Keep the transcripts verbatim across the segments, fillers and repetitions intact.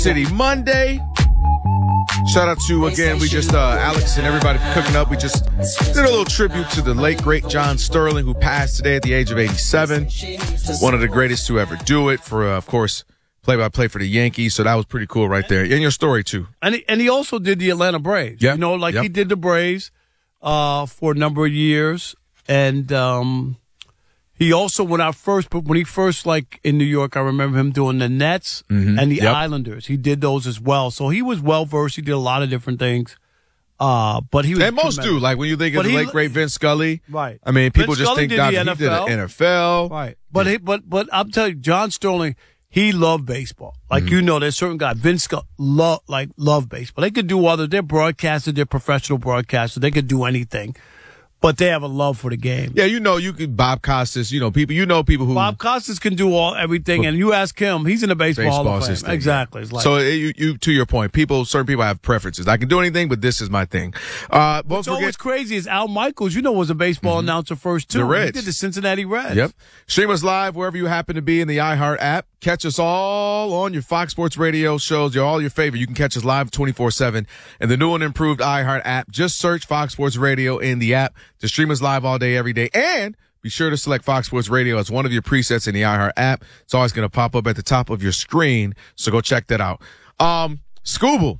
City Monday. Shout out to, again, we just, uh, Alex and everybody for cooking up. We just did a little tribute to the late, great John Sterling, who passed today at the age of eighty-seven. One of the greatest to ever do it for, uh, of course, play-by-play for the Yankees. So that was pretty cool right there. And your story, too. And he, and he also did the Atlanta Braves. Yeah. You know, like yep. he did the Braves uh, for a number of years. And um, he also, when I first, when he first, like, in New York, I remember him doing the Nets mm-hmm. and the yep. Islanders. He did those as well. So he was well-versed. He did a lot of different things. Uh, but he was and most tremendous. do. Like, when you think of but the he, late, great Vince Scully. Right. I mean, people Vince just Scully think did Don, the he N F L. did an N F L. Right. But, he, but, but I'll tell you, John Sterling, he loved baseball. Like, mm-hmm. you know, there's certain guys, Vince Scully, love, like, love baseball. They could do other, they're broadcasters, they're professional broadcasters. They could do anything. But they have a love for the game. Yeah, you know, you could Bob Costas, you know, people, you know, people who. Bob Costas can do all everything, and you ask him, he's in the baseball, baseball Hall of Fame. system. Exactly. It's like, so you, you, to your point, people, certain people have preferences. I can do anything, but this is my thing. Uh, What's always crazy is Al Michaels, you know, was a baseball mm-hmm. announcer first too. The Reds. He did the Cincinnati Reds. Yep. Stream us live wherever you happen to be in the iHeart app. Catch us all on your Fox Sports Radio shows, your all your favorite. You can catch us live twenty-four seven in the new and improved iHeart app. Just search Fox Sports Radio in the app to stream us live all day, every day. And be sure to select Fox Sports Radio as one of your presets in the iHeart app. It's always going to pop up at the top of your screen, so go check that out. Um, Scooble.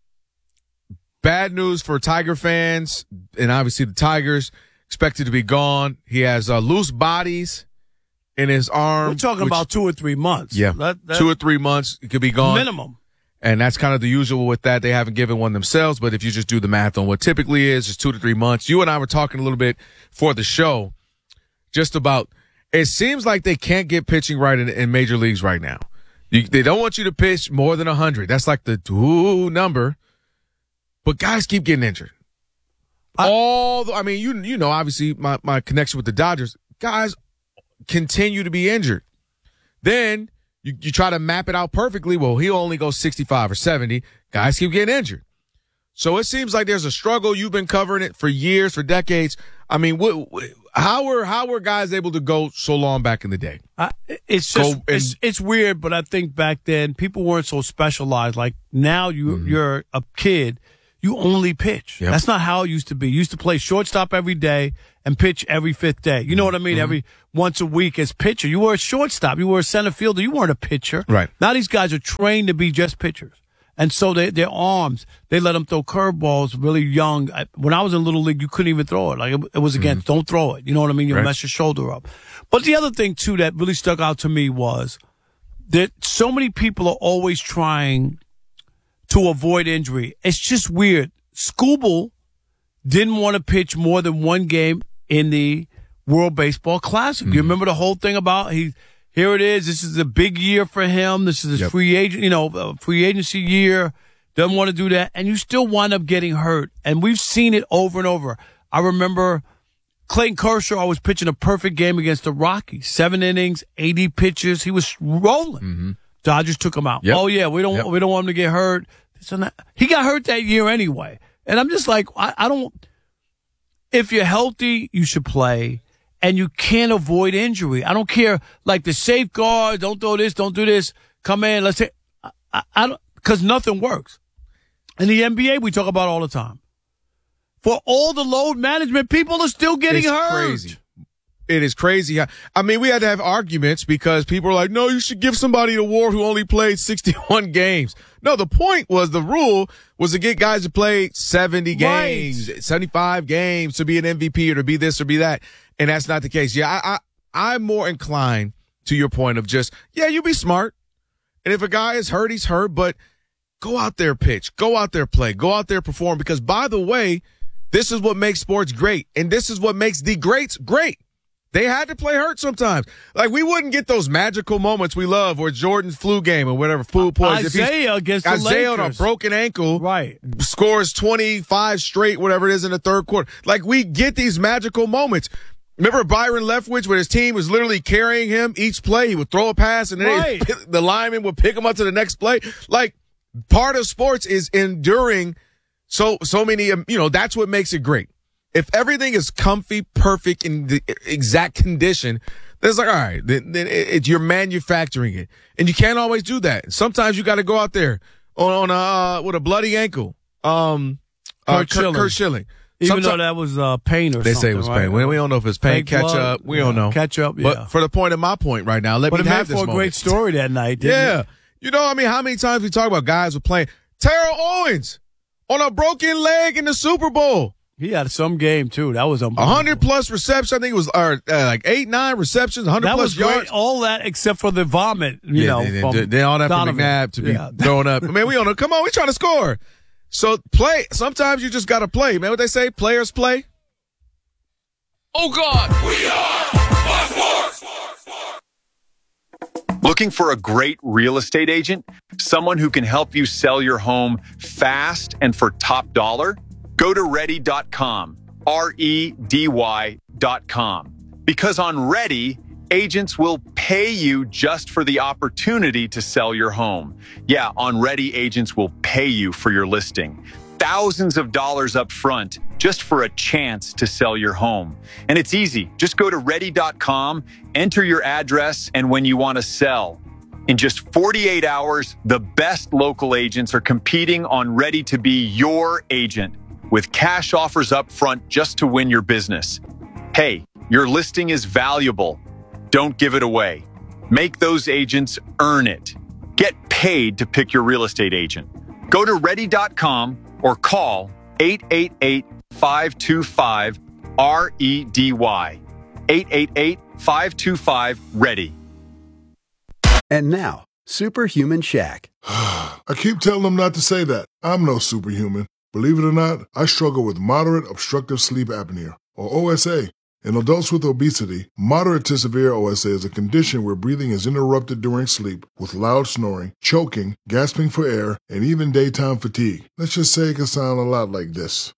Bad news for Tiger fans, and obviously the Tigers expected to be gone. He has uh, loose bodies in his arm. We're talking which, about two or three months. Yeah, that, that, two or three months. It could be gone. Minimum. And that's kind of the usual with that. They haven't given one themselves, but if you just do the math on what typically is, it's two to three months. You and I were talking a little bit for the show just about, it seems like they can't get pitching right in, in major leagues right now. You, they don't want you to pitch more than one hundred. That's like the ooh number. But guys keep getting injured. I, All the, I mean, you you know, obviously my, my connection with the Dodgers, guys continue to be injured. Then you, you try to map it out perfectly. Well, he only goes sixty-five or seventy. Guys keep getting injured. So it seems like there's a struggle. You've been covering it for years, for decades. I mean, what, how were how were guys able to go so long back in the day? Uh, it's just and, it's, it's weird, but I think back then people weren't so specialized. Like now, you mm-hmm. you're a kid. You only pitch. Yep. That's not how it used to be. You used to play shortstop every day and pitch every fifth day. You know what I mean? Mm-hmm. Every once a week as pitcher. You were a shortstop. You were a center fielder. You weren't a pitcher. Right. Now these guys are trained to be just pitchers. And so they, their arms, they let them throw curveballs really young. I, when I was in Little League, you couldn't even throw it. Like it, it was against, mm-hmm. don't throw it. You know what I mean? You'll right. mess your shoulder up. But the other thing, too, that really stuck out to me was that so many people are always trying to avoid injury. It's just weird. Scooble didn't want to pitch more than one game in the World Baseball Classic. Mm-hmm. You remember the whole thing about he? Here it is. This is a big year for him. This is his yep. free agent, you know, free agency year. Doesn't want to do that, and you still wind up getting hurt. And we've seen it over and over. I remember Clayton Kershaw was pitching a perfect game against the Rockies. Seven innings, eighty pitches. He was rolling. Mm-hmm. Dodgers took him out. Yep. Oh yeah, we don't yep. we don't want him to get hurt. He got hurt that year anyway. And I'm just like, I, I don't, if you're healthy, you should play, and you can't avoid injury. I don't care, like the safeguard, don't do this, don't do this, come in, let's say, I, I, I don't, because nothing works. In the N B A, we talk about all the time. For all the load management, people are still getting it's hurt. Crazy. It is crazy. I mean, we had to have arguments because people were like, no, you should give somebody an award who only played sixty-one games. No, the point was, the rule was to get guys to play seventy games, right. seventy-five games to be an M V P or to be this or be that. And that's not the case. Yeah, I, I, I'm more inclined to your point of just, yeah, you be smart. And if a guy is hurt, he's hurt, but go out there, pitch, go out there, play, go out there, perform. Because by the way, this is what makes sports great. And this is what makes the greats great. They had to play hurt sometimes. Like, we wouldn't get those magical moments we love where Jordan's flu game or whatever, flu poison. Isaiah against the Isaiah Lakers. on a broken ankle. Right. Scores twenty-five straight, whatever it is, in the third quarter. Like, we get these magical moments. Remember Byron Leftwich, when his team was literally carrying him each play? He would throw a pass, and then right. they, the lineman would pick him up to the next play. Like, part of sports is enduring so so many, you know, that's what makes it great. If everything is comfy, perfect, in the exact condition, It's like, all right, then, then it, it, you're manufacturing it. And you can't always do that. Sometimes you got to go out there on, on a, uh, with a bloody ankle. Um, uh, Kurt Kurt, Schilling. Kurt Schilling. Even Sometimes, though that was uh, pain or they something. say it was right? pain. We, we don't know if it's pain, Fake catch blood. up. We yeah. don't know. Catch up, yeah. But for the point of my point right now, let but me it made have this for a moment. great story that night, didn't Yeah. it? You know, I mean, how many times we talk about guys were playing Terrell Owens on a broken leg in the Super Bowl. He had some game, too. That was unbelievable. one hundred plus receptions. I think it was or, uh, like eight, nine receptions, one hundred that plus was great. yards. All that except for the vomit, you yeah, know. they, from they, they all that from Donovan. McNabb to be Yeah. thrown up. Man, we on a, come on, we trying to score. So play. Sometimes you just got to play. Man, what they say? Players play. Oh, God. We are Sports. Looking for a great real estate agent? Someone who can help you sell your home fast and for top dollar? Go to ready dot com, R E D Y dot com. Because on Ready, agents will pay you just for the opportunity to sell your home. Yeah, on Ready, agents will pay you for your listing. Thousands of dollars up front just for a chance to sell your home. And it's easy. Just go to ready dot com, enter your address, and when you want to sell. In just forty-eight hours, the best local agents are competing on Ready to be your agent with cash offers up front just to win your business. Hey, your listing is valuable. Don't give it away. Make those agents earn it. Get paid to pick your real estate agent. Go to ready dot com or call eight eight eight, five two five, R E D Y. eight eight eight, five two five, READY. And now, Superhuman Shaq. I keep telling them not to say that. I'm no superhuman. Believe it or not, I struggle with moderate obstructive sleep apnea, or O S A. In adults with obesity, moderate to severe O S A is a condition where breathing is interrupted during sleep with loud snoring, choking, gasping for air, and even daytime fatigue. Let's just say it can sound a lot like this.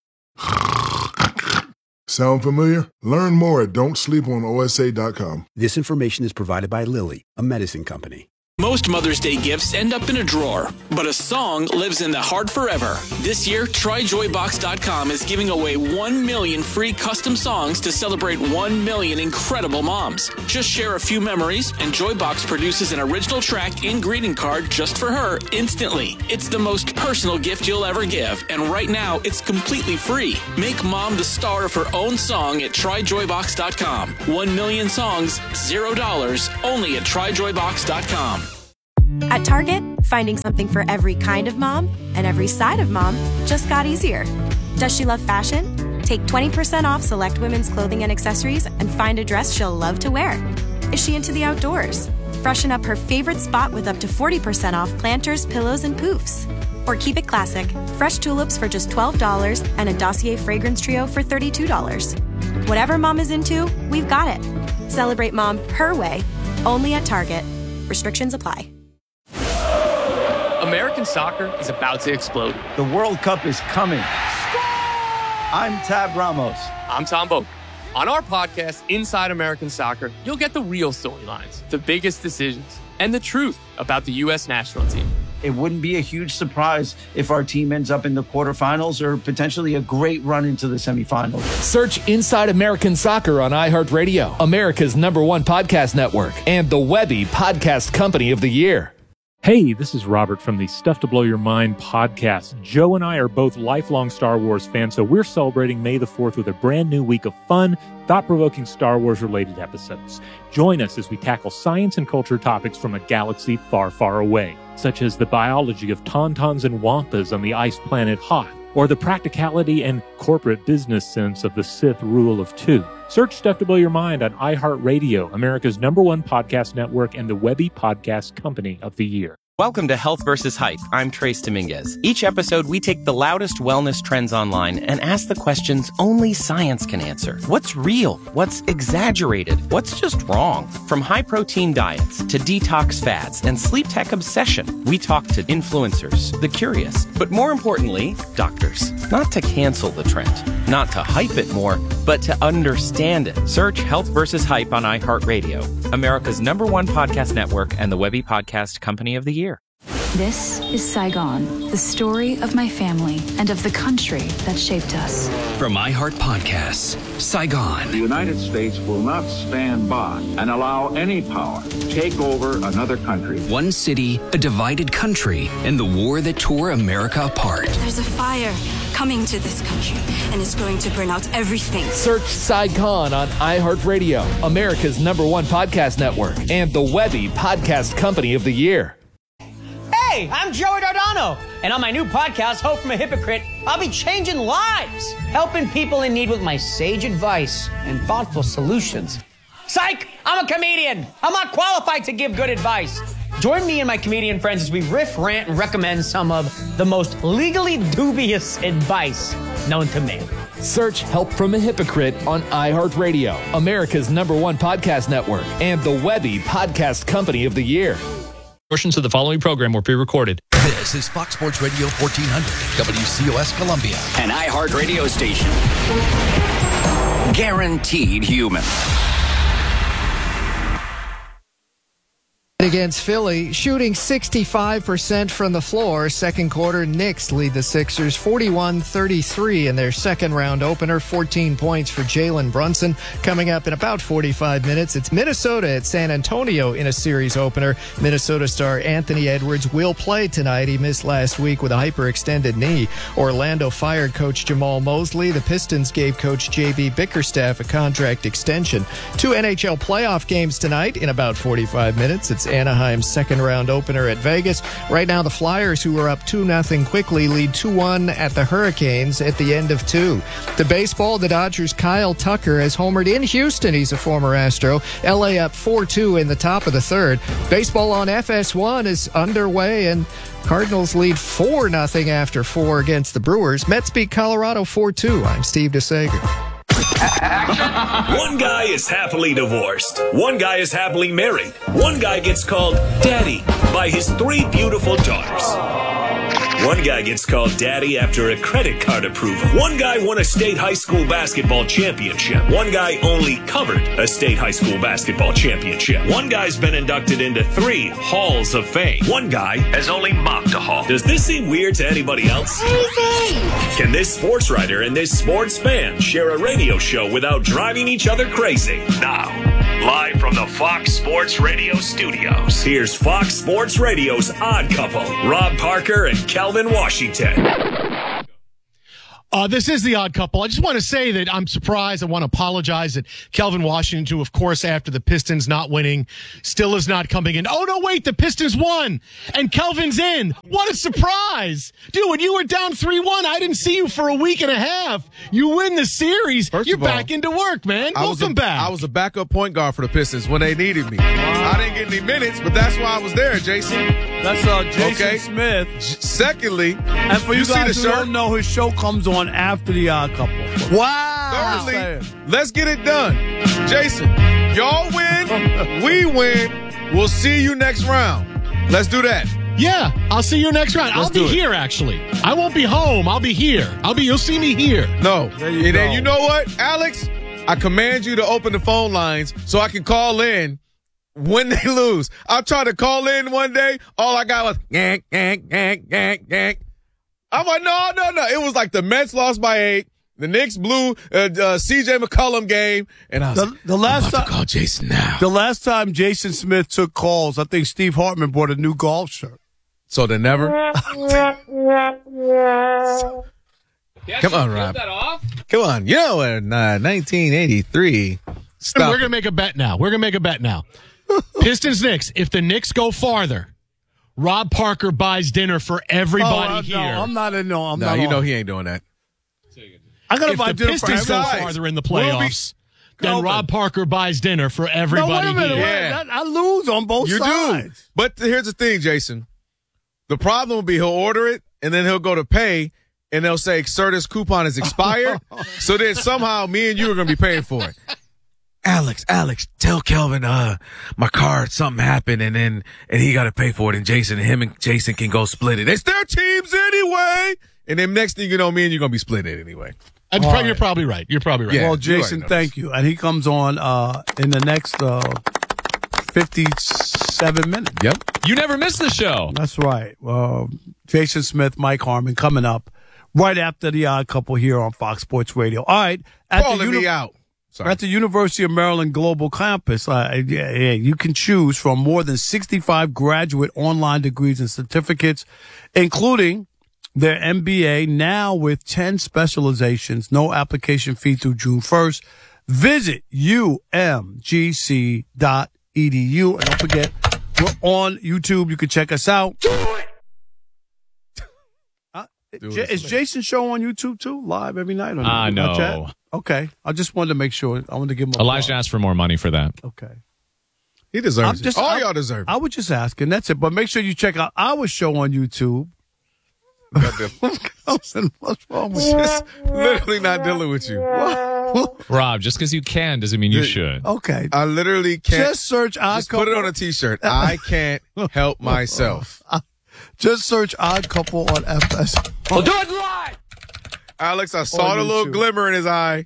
Sound familiar? Learn more at don't sleep on O S A dot com. This information is provided by Lilly, a medicine company. Most Mother's Day gifts end up in a drawer, but a song lives in the heart forever. This year, try joy box dot com is giving away one million free custom songs to celebrate one million incredible moms. Just share a few memories, and Joybox produces an original track and greeting card just for her instantly. It's the most personal gift you'll ever give, and right now, it's completely free. Make mom the star of her own song at try joy box dot com. One million songs, zero dollars, only at try joy box dot com. At Target, finding something for every kind of mom and every side of mom just got easier. Does she love fashion? Take twenty percent off select women's clothing and accessories and find a dress she'll love to wear. Is she into the outdoors? Freshen up her favorite spot with up to forty percent off planters, pillows, and poofs. Or keep it classic, fresh tulips for just twelve dollars and a Dossier fragrance trio for thirty-two dollars. Whatever mom is into, we've got it. Celebrate mom her way, only at Target. Restrictions apply. American soccer is about to explode. The World Cup is coming. I'm Tab Ramos. I'm Tom Boak. On our podcast, Inside American Soccer, you'll get the real storylines, the biggest decisions, and the truth about the U S national team. It wouldn't be a huge surprise if our team ends up in the quarterfinals or potentially a great run into the semifinals. Search Inside American Soccer on iHeartRadio, America's number one podcast network, and the Webby Podcast Company of the Year. Hey, this is Robert from the Stuff to Blow Your Mind podcast. Joe and I are both lifelong Star Wars fans, so we're celebrating May the fourth with a brand new week of fun, thought-provoking Star Wars-related episodes. Join us as we tackle science and culture topics from a galaxy far, far away, such as the biology of tauntauns and wampas on the ice planet Hoth, or the practicality and corporate business sense of the Sith rule of two. Search Stuff to Blow Your Mind on iHeartRadio, America's number one podcast network, and the Webby Podcast Company of the Year. Welcome to Health versus Hype. I'm Trace Dominguez. Each episode, we take the loudest wellness trends online and ask the questions only science can answer. What's real? What's exaggerated? What's just wrong? From high-protein diets to detox fads and sleep tech obsession, we talk to influencers, the curious, but more importantly, doctors. Not to cancel the trend, not to hype it more, but to understand it. Search Health versus Hype on iHeartRadio, America's number one podcast network and the Webby Podcast Company of the Year. This is Saigon, the story of my family and of the country that shaped us. From iHeart Podcasts, Saigon. The United States will not stand by and allow any power to take over another country. One city, a divided country, and the war that tore America apart. There's a fire coming to this country, and it's going to burn out everything. Search Saigon on iHeartRadio, America's number one podcast network, and the Webby Podcast Company of the Year. Hey, I'm Joey Dardano, and on my new podcast, Hope from a Hypocrite, I'll be changing lives, helping people in need with my sage advice and thoughtful solutions. Psych! I'm a comedian. I'm not qualified to give good advice. Join me and my comedian friends as we riff, rant, and recommend some of the most legally dubious advice known to man. Search Help from a Hypocrite on iHeartRadio, America's number one podcast network, and the Webby Podcast Company of the Year. Portions of the following program were pre-recorded. This is Fox Sports Radio fourteen hundred, W C O S Columbia. An iHeart radio station. Guaranteed human. Against Philly, shooting sixty-five percent from the floor. Second quarter, Knicks lead the Sixers forty-one thirty-three in their second round opener. fourteen points for Jalen Brunson. Coming up in about forty-five minutes, it's Minnesota at San Antonio in a series opener. Minnesota star Anthony Edwards will play tonight. He missed last week with a hyperextended knee. Orlando fired coach Jamal Mosley. The Pistons gave coach J B Bickerstaff a contract extension. Two N H L playoff games tonight in about forty-five minutes. It's Anaheim's second round opener at Vegas. Right now, the Flyers, who are up two nothing quickly, lead two one at the Hurricanes at the end of two. The baseball, the Dodgers' Kyle Tucker has homered in Houston. He's a former Astro. L A up four two in the top of the third. Baseball on F S one is underway, and Cardinals lead four nothing after four against the Brewers. Mets beat Colorado four two. I'm Steve DeSager. One guy is happily divorced. One guy is happily married. One guy gets called Daddy by his three beautiful daughters. One guy gets called Daddy after a credit card approval. One guy won a state high school basketball championship. One guy only covered a state high school basketball championship. One guy's been inducted into three halls of fame. One guy has only mopped a hall. Does this seem weird to anybody else? Crazy! Can this sports writer and this sports fan share a radio show without driving each other crazy? Now, live from the Fox Sports Radio studios, here's Fox Sports Radio's Odd Couple, Rob Parker and Kelvin Washington. Uh, this is the Odd Couple. I just want to say that I'm surprised. I want to apologize that Kelvin Washington, who, of course, after the Pistons not winning, still is not coming in. Oh, no, wait, the Pistons won, and Kelvin's in. What a surprise. Dude, when you were down three one, I didn't see you for a week and a half. You win the series. First You're of all, back into work, man. I was Welcome a, back. I was a backup point guard for the Pistons when they needed me. I didn't get any minutes, but that's why I was there, Jason. That's uh, Jason okay. Smith. J- secondly, and for you, you guys see the who shirt? don't know, his show comes on after the Odd Couple. Wow. Thirdly, let's get it done. Jason, y'all win, we win. We'll see you next round. Let's do that. Yeah, I'll see you next round. Let's I'll be here, actually. I won't be home. I'll be here. I'll be. You'll see me here. No. There you and go. then you know what, Alex? I command you to open the phone lines so I can call in when they lose. I tried to call in one day. All I got was gank, gank, gank, gank, gank. I'm like, no, no, no. It was like the Mets lost by eight. The Knicks blew uh, uh, C J McCollum game, and I was the, like, the last I'm about time, to call Jason now. The last time Jason Smith took calls, I think Steve Hartman bought a new golf shirt. So they never. Come on, Rob. Come on. You know, in uh, nineteen eighty-three. Stop We're going to make a bet now. We're going to make a bet now. Pistons Knicks. If the Knicks go farther, Rob Parker buys dinner for everybody oh, uh, here. No, I'm not in. No, I'm no, not. you on. know he ain't doing that. I got to If buy the dinner for Pistons everybody. go Go farther in the We'll be- playoffs. then Kelvin. Rob Parker buys dinner for everybody No, wait a minute. here. Wait, Yeah. that, I lose on both You sides. do. But here's the thing, Jason. The problem will be he'll order it, and then he'll go to pay, and they'll say, sir, this coupon is expired. So then somehow me and you are going to be paying for it. Alex, Alex, tell Kelvin, uh, my card, something happened, and then, and he got to pay for it, and Jason, and him and Jason can go split it. It's their teams anyway. And then next thing you know, me and you're going to be split it anyway. I'm All pro- right. You're probably right. You're probably right. Yeah, well, you already Jason, know thank you. And he comes on uh, in the next uh, fifty-seven minutes. Yep. You never miss the show. That's right. Uh, Jason Smith, Mike Harmon coming up right after the Odd Couple here on Fox Sports Radio. All right. At Calling the uni- me out. Sorry. At the University of Maryland Global Campus, uh, yeah, yeah, you can choose from more than sixty-five graduate online degrees and certificates, including their M B A, now with ten specializations. No application fee through June first. Visit U M G C dot E D U. And don't forget, we're on YouTube. You can check us out. Do it! Uh, Do J- it is Jason's show on YouTube too? Live every night? Ah, uh, no. Okay. I just wanted to make sure. I wanted to give him a Elijah applause. asked for more money for that. Okay. He deserves just, it. All I, y'all deserve it. I was just asking. That's it. But make sure you check out our show on YouTube. What's wrong with you? Just literally not dealing with you. Rob, just because you can doesn't mean you should. Okay. I literally can't. Just search Odd Just Couple. put it on a T-shirt. I can't help myself. Just search Odd Couple on F S. We'll do it live. Alex, I saw On the little YouTube. glimmer in his eye.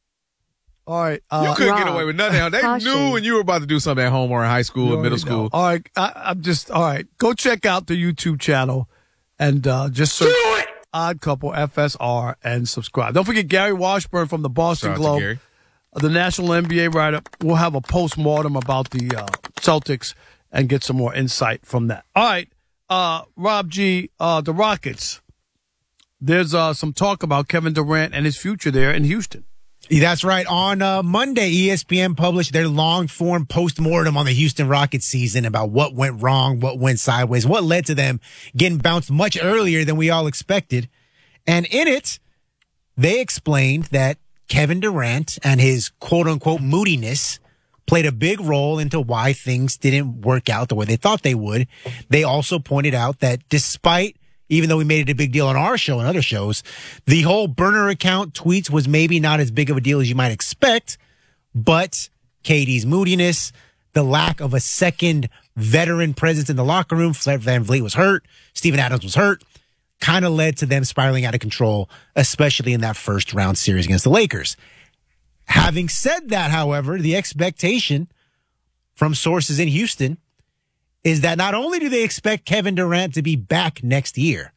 All right. Uh, You couldn't Rob, get away with nothing. They caution. knew when you were about to do something at home or in high school You or middle already know. school. All right. I, I'm just, all right. Go check out the YouTube channel and uh, just search Odd Couple F S R and subscribe. Don't forget Gary Washburn from the Boston Shout out to Globe, Gary. the National N B A writer. We'll have a post-mortem about the uh, Celtics and get some more insight from that. All right. Uh, Rob G., uh, the Rockets. There's uh, some talk about Kevin Durant and his future there in Houston. That's right. On uh, Monday, E S P N published their long-form post-mortem on the Houston Rockets season about what went wrong, what went sideways, what led to them getting bounced much earlier than we all expected. And in it, they explained that Kevin Durant and his quote-unquote moodiness played a big role into why things didn't work out the way they thought they would. They also pointed out that despite even though we made it a big deal on our show and other shows, the whole burner account tweets was maybe not as big of a deal as you might expect, but K D's moodiness, the lack of a second veteran presence in the locker room, Fred VanVleet was hurt, Steven Adams was hurt, kind of led to them spiraling out of control, especially in that first round series against the Lakers. Having said that, however, the expectation from sources in Houston is that not only do they expect Kevin Durant to be back next year,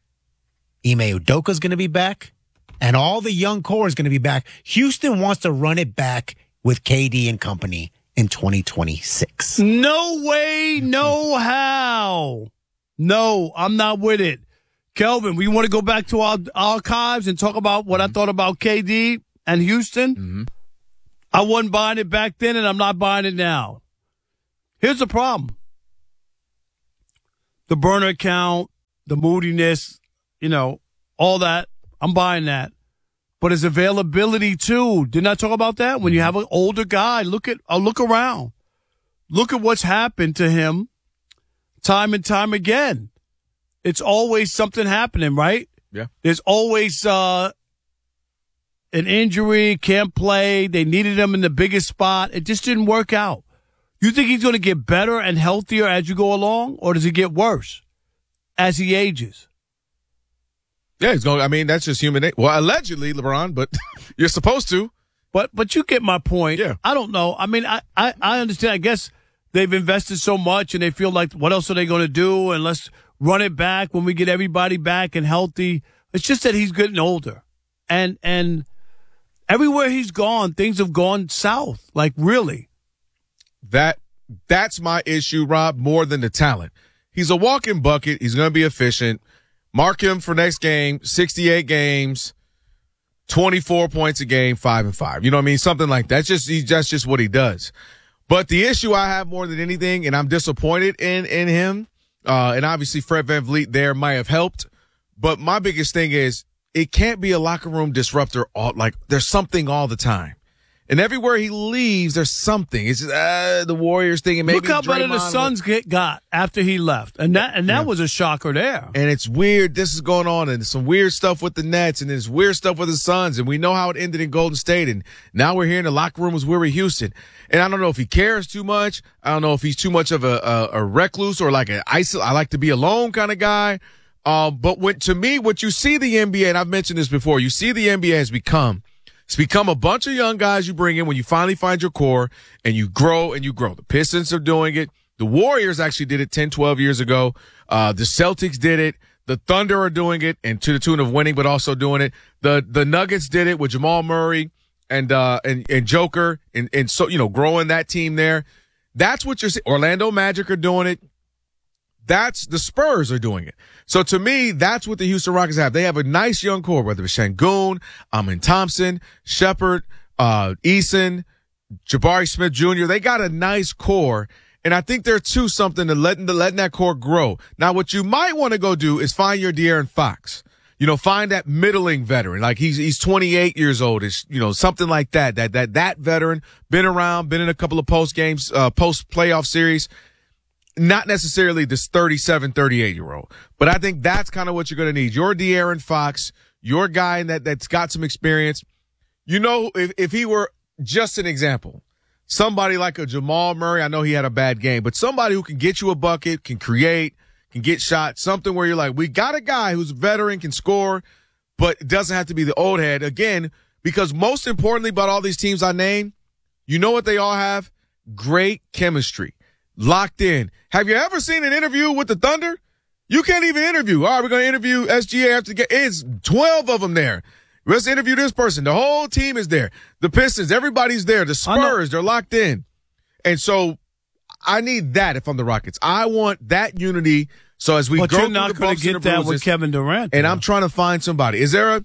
Ime Udoka's going to be back, and all the young core is going to be back. Houston wants to run it back with K D and company in twenty twenty-six. No way, no how. No, I'm not with it. Kelvin, we want to go back to our archives and talk about what mm-hmm. I thought about K D and Houston? Mm-hmm. I wasn't buying it back then, and I'm not buying it now. Here's the problem. The burner account, the moodiness, you know, all that. I'm buying that. But his availability, too. Didn't I talk about that? When you have an older guy, look at, uh, look around. Look at what's happened to him time and time again. It's always something happening, right? Yeah. There's always uh, an injury, can't play. They needed him in the biggest spot. It just didn't work out. You think he's going to get better and healthier as you go along, or does he get worse as he ages? Yeah, he's going. I mean, that's just human. Well, allegedly, LeBron, but you're supposed to. But but you get my point. Yeah. I don't know. I mean, I, I, I understand. I guess they've invested so much, and they feel like, what else are they going to do? And let's run it back when we get everybody back and healthy. It's just that he's getting older, and and everywhere he's gone, things have gone south. Like really. That that's my issue, Rob, more than the talent. He's a walking bucket. He's going to be efficient. Mark him for next game, sixty-eight games, twenty-four points a game, five and five. You know what I mean? Something like that. That's just, he, that's just what he does. But the issue I have more than anything, and I'm disappointed in, in him, uh, and obviously Fred VanVleet there might have helped, but my biggest thing is it can't be a locker room disruptor. All, like there's something all the time. And everywhere he leaves, there's something. It's just, uh, the Warriors thing. And maybe look how better the Draymond Suns get got after he left, and that and that Yeah. was a shocker there. And it's weird. This is going on, and some weird stuff with the Nets, and there's weird stuff with the Suns, and we know how it ended in Golden State, and now we're here in the locker room as we're in Houston. And I don't know if he cares too much. I don't know if he's too much of a a, a recluse or like an isol. I like to be alone kind of guy. Um, but when to me, what you see the N B A, and I've mentioned this before, you see the N B A has become It's become a bunch of young guys you bring in when you finally find your core, and you grow and you grow. The Pistons are doing it. The Warriors actually did it ten, twelve years ago. Uh, the Celtics did it. The Thunder are doing it, and to the tune of winning, but also doing it. The the Nuggets did it with Jamal Murray and uh and, and Joker, and, and so, you know, growing that team there. That's what you're seeing. Orlando Magic are doing it. That's the Spurs are doing it. So to me, that's what the Houston Rockets have. They have a nice young core, whether it's Şengün, Amin Thompson, Shepard, uh, Eason, Jabari Smith Junior They got a nice core. And I think they're too something to letting, to letting that core grow. Now, what you might want to go do is find your De'Aaron Fox. You know, find that middling veteran. Like he's, he's twenty-eight years old. It's, you know, something like that. That, that, that veteran, been around, been in a couple of post games, uh, post playoff series. Not necessarily this thirty-seven, thirty-eight year old, but I think that's kind of what you're going to need. Your De'Aaron Fox, your guy that, that's got some experience. You know, if, if he were just an example, somebody like a Jamal Murray, I know he had a bad game, but somebody who can get you a bucket, can create, can get shots, something where you're like, we got a guy who's a veteran, can score, but it doesn't have to be the old head. Again, because most importantly about all these teams I named, you know what they all have? Great chemistry. Locked in. Have you ever seen an interview with the Thunder? You can't even interview. All right, we're going to interview S G A after the game. It's twelve of them there. Let's interview this person. The whole team is there. The Pistons, everybody's there. The Spurs, they're locked in. And so I need that if I'm the Rockets. I want that unity. So as we but go you're through not the going bumps to and get the that bruises, with Kevin Durant. and though. I'm trying to find somebody. Is there a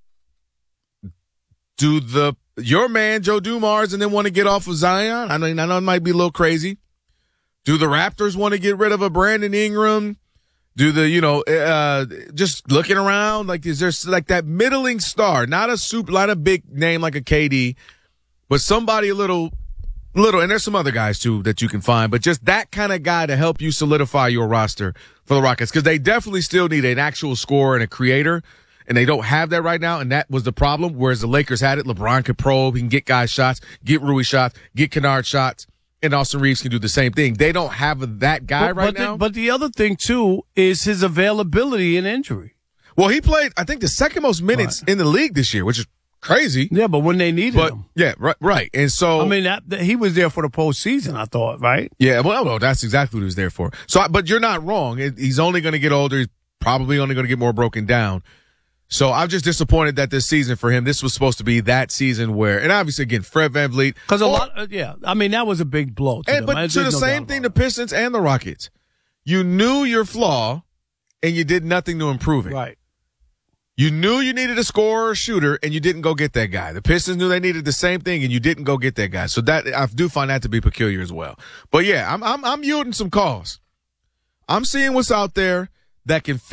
do the your man Joe Dumars and then want to get off of Zion? I know, I know it might be a little crazy. Do the Raptors want to get rid of a Brandon Ingram? Do the, you know, uh, just looking around, like, is there like that middling star, not a super, not a big name like a K D, but somebody a little, little, and there's some other guys too that you can find, but just that kind of guy to help you solidify your roster for the Rockets, because they definitely still need an actual scorer and a creator, and they don't have that right now, and that was the problem, whereas the Lakers had it. LeBron could probe, he can get guys shots, get Rui shots, get Kennard shots. And Austin Reeves can do the same thing. They don't have that guy but, right but now. The, but the other thing, too, is his availability in injury. Well, he played, I think, the second most minutes right. in the league this year, which is crazy. Yeah, but when they needed but, him. Yeah, right, right. And so. I mean, that, that, he was there for the postseason, I thought, right? Yeah, well, well that's exactly what he was there for. So, but you're not wrong. He's only going to get older. He's probably only going to get more broken down. So I'm just disappointed that this season for him, this was supposed to be that season where, and obviously again, Fred VanVleet. Because a or, lot, uh, yeah, I mean, that was a big blow to and, them. But I, to the no same thing, the Pistons and the Rockets. You knew your flaw and you did nothing to improve it. Right. You knew you needed a scorer or shooter and you didn't go get that guy. The Pistons knew they needed the same thing and you didn't go get that guy. So that, I do find that to be peculiar as well. But yeah, I'm, I'm, I'm yielding some calls. I'm seeing what's out there that can fit